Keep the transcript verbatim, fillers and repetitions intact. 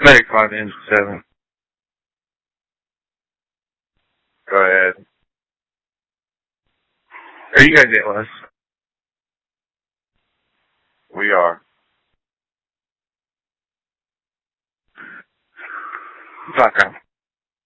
Maybe five into seven. Go ahead. Are you guys Atlas? We are. Fuck 'em.